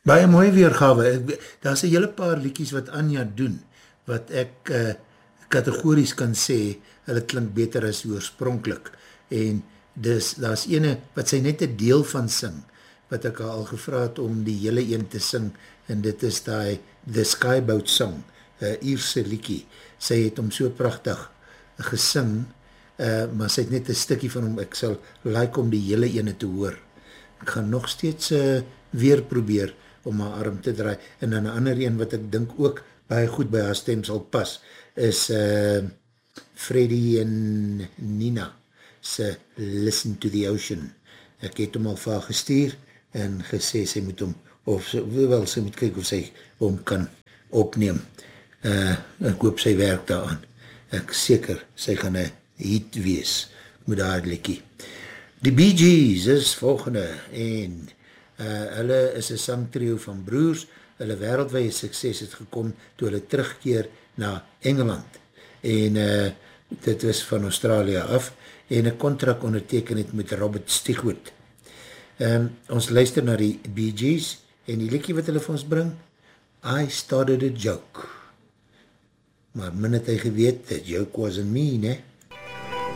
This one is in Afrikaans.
Baie mooi weergawe. Daar is 'n hele paar liedjies wat Anja doen, wat ek kategories kan sê, hulle klink beter as oorspronklik. En daar is ene wat sy net 'n deel van sing, wat ek al gevra het om die hele een te sing, en dit is die The Skyboat Song, Ierse liedjie. Sy het hom so pragtig gesing, maar sy het net 'n stukkie van hom, ek sal like om die hele ene te hoor. Ek gaan nog steeds weer probeer om haar arm te draai, en dan 'n ander een wat ek dink ook baie goed by haar stem sal pas, is Freddie en Nina se Listen to the Ocean. Ek het hom al vir haar gestuur, en gesê sy moet hom, of sy moet kyk of sy hom kan opneem. Ek hoop sy werk daaraan. Ek seker, sy gaan 'n hit wees, met haar liedjie. Die Bee Gees is volgende, en hulle is 'n sangtrio van broers. Hulle wêreldwye sukses het gekom toe hulle terugkeer na Engeland, en dit was van Australië af, en 'n kontrak onderteken het met Robert Stigwood. Ons luister na die Bee Gees, en die liedjie wat hulle vir ons bring, I Started a Joke. Maar min het hy geweet, that joke wasn't me, ne?